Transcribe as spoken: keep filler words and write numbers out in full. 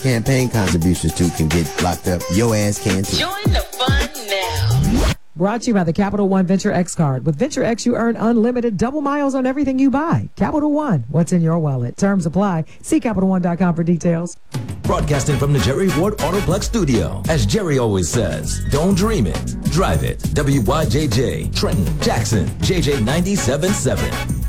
Campaign contributions too can get locked up. Your ass can too. Join the fun now. Brought to you by the Capital One Venture X card. With Venture X, you earn unlimited double miles on everything you buy. Capital One, what's in your wallet? Terms apply. See Capital One dot com for details. Broadcasting from the Jerry Ward Autoplex studio. As Jerry always says, don't dream it, drive it. W Y J J, Trenton, Jackson, J J ninety-seven point seven.